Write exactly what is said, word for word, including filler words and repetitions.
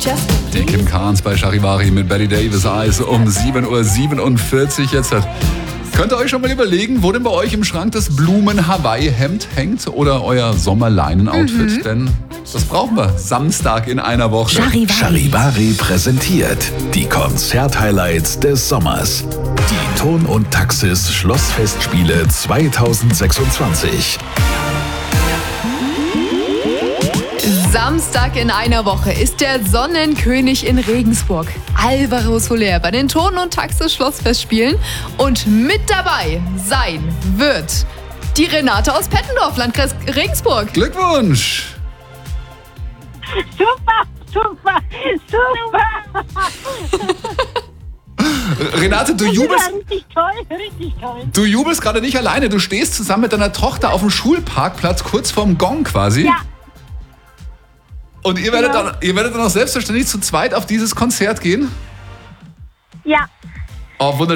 Die Kim Carnes bei Charivari mit Betty Davis Eyes um sieben Uhr siebenundvierzig jetzt. Könnt ihr euch schon mal überlegen, wo denn bei euch im Schrank das Blumen-Hawaii-Hemd hängt oder euer Sommerleinen-Outfit? Mhm. Denn das brauchen wir Samstag in einer Woche. Charivari. Charivari präsentiert die Konzert-Highlights des Sommers. Die Ton und Taxis Schlossfestspiele zweitausendsechsundzwanzig. Samstag in einer Woche ist der Sonnenkönig in Regensburg, Alvaro Soler, bei den Ton- und Taxis Schlossfestspielen. Und mit dabei sein wird die Renate aus Pettendorf, Landkreis Regensburg. Glückwunsch! Super, super, super. Renate, du jubelst, Richtig toll, richtig toll. du jubelst gerade nicht alleine. Du stehst zusammen mit deiner Tochter auf dem Schulparkplatz, kurz vorm Gong quasi. Ja. Und ihr werdet, Ja. dann, ihr werdet dann auch selbstverständlich zu zweit auf dieses Konzert gehen? Ja. Oh, wunderschön.